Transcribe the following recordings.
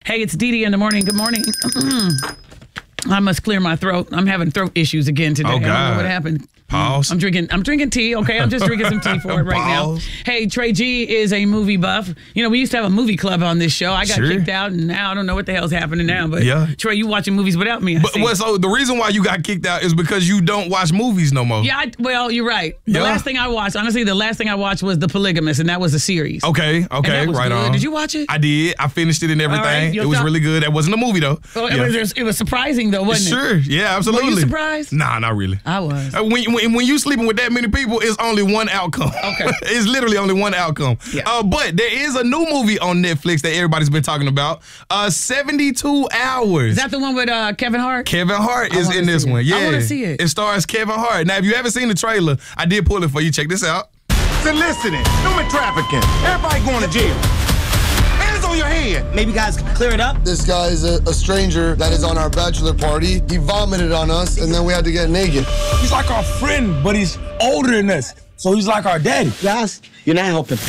Hey, it's Dee Dee in the morning. Good morning. I must clear my throat. I'm having throat issues again today. Oh, God. I don't know what happened. Pause. I'm drinking tea, okay? I'm just drinking some tea for it right now. Hey, Trey G is a movie buff. You know, we used to have a movie club on this show. I got kicked out, and now I don't know what the hell's happening now. But Trey, you watching movies without me, So the reason why you got kicked out is because you don't watch movies no more. Yeah, well, you're right. The last thing I watched, honestly, was The Polygamist, and that was a series. Okay, right on. Did you watch it? I did. I finished it and everything. Right, it was really good. That wasn't a movie, though. Well, it was surprising, though, wasn't it? Sure, yeah, absolutely. Were you surprised? Nah, not really. I was. When you sleeping with that many people, it's only one outcome. Okay. It's literally only one outcome. Yeah. But there is a new movie on Netflix that everybody's been talking about. 72 Hours. Is that the one with Kevin Hart? Kevin Hart is in this one. Yeah. I want to see it. It stars Kevin Hart. Now, if you haven't seen the trailer, I did pull it for you. Check this out. Soliciting, human trafficking, everybody going to jail. Hands on your head. Maybe guys can clear it up. This guy is a stranger that is on our bachelor party. He vomited on us, and then we had to get naked. He's like our friend, but he's older than us. So he's like our daddy. Guys, you're not helping.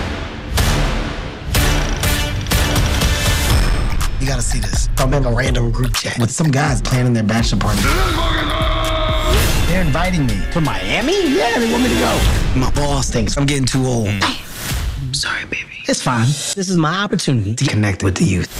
You gotta see this. I'm in a random group chat with some guys planning their bachelor party. They're inviting me. To Miami? Yeah, they want me to go. My boss thinks I'm getting too old. I'm sorry, baby. It's fine. This is my opportunity to connect with the youth.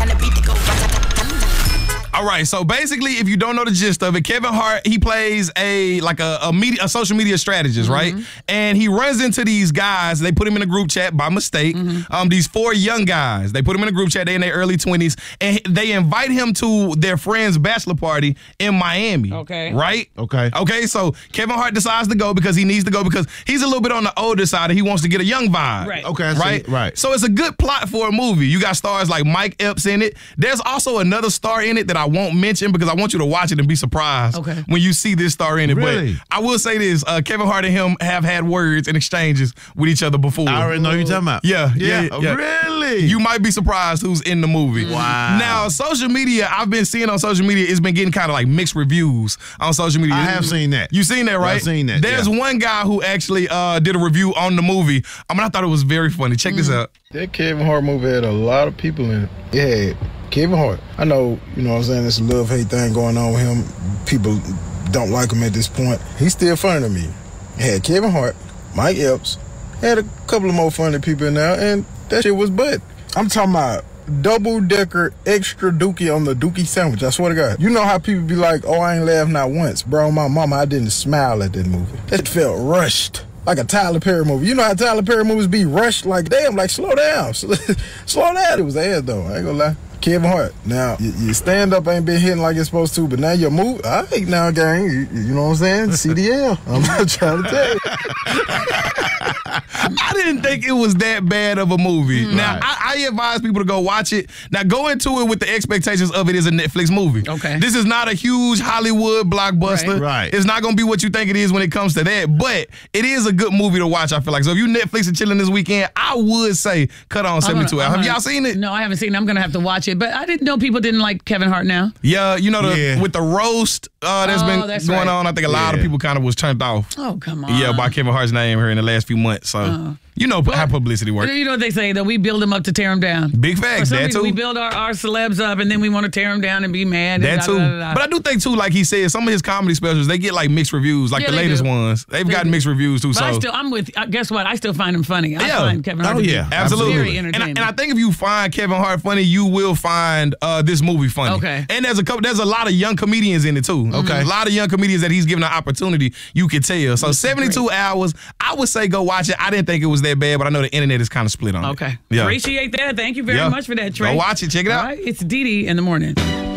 All right, so basically, if you don't know the gist of it, Kevin Hart, he plays a social media strategist, right? And he runs into these guys. They put him in a group chat by mistake. These 4 young guys. They put him in a group chat. They're in their early 20s, and they invite him to their friend's bachelor party in Miami. Okay. Right? Okay. So Kevin Hart decides to go because he needs to go because he's a little bit on the older side and he wants to get a young vibe. Right. Okay. Right. So it's a good plot for a movie. You got stars like Mike Epps in it. There's also another star in it that I won't mention because I want you to watch it and be surprised when you see this star in it. Really? But I will say this, Kevin Hart and him have had words and exchanges with each other before. I already know who you're talking about. Yeah. Really? You might be surprised who's in the movie. Wow. Now, social media, I've been seeing on social media, it's been getting kind of like mixed reviews on social media. I have seen that. You've seen that, right? I've seen that. There's one guy who actually did a review on the movie. I thought it was very funny. Check this out. That Kevin Hart movie had a lot of people in it. It had Kevin Hart. I know, you know what I'm saying, there's a love-hate thing going on with him. People don't like him at this point. He's still funny to me. It had Kevin Hart, Mike Epps, had a couple of more funny people in there, and that shit was butt. I'm talking about double-decker extra dookie on the dookie sandwich. I swear to God. You know how people be like, oh, I ain't laughed not once. Bro, my mama, I didn't smile at that movie. That felt rushed. Like a Tyler Perry movie. You know how Tyler Perry movies be rushed? Like, damn, like, slow down. Slow down. It was ass, though. I ain't gonna lie. Kevin Hart. Now, your stand-up ain't been hitting like it's supposed to, but now your move, all right, now, gang, you know what I'm saying? CDL. I'm not trying to tell you. I didn't think it was that bad of a movie. Now, I advise people to go watch it. Now, go into it with the expectations of it is a Netflix movie. Okay. This is not a huge Hollywood blockbuster. Right. It's not going to be what you think it is when it comes to that, but it is a good movie to watch, I feel like. So if you Netflix and chilling this weekend, I would say cut on 72 Hours. Have y'all seen it? No, I haven't seen it. I'm going to have to watch it, but I didn't know people didn't like Kevin Hart now. Yeah, you know, with the roast that's been going on, I think a lot of people kind of was turned off. Oh, come on. Yeah, by Kevin Hart's name here in the last few months. So, you know how publicity works. You know what they say, though? We build them up to tear them down. Big facts, that too. We build our celebs up, and then we want to tear them down and be mad. That too. But I do think, too, like he said, some of his comedy specials, they get like mixed reviews, like the latest ones. They've gotten mixed reviews, too. But I'm with, guess what? I still find him funny. I find Kevin Hart absolutely. very entertaining. And I think if you find Kevin Hart funny, you will find this movie funny. Okay. And there's a lot of young comedians in it, too. Okay. A lot of young comedians that he's given an opportunity, you can tell. So 72 Hours, I would say go watch it. I didn't think it was that bad, but I know the internet is kind of split on it. Okay. Yeah. Appreciate that. Thank you very much for that, Trey. Go watch it. Check it out. All right. It's Dee Dee in the morning.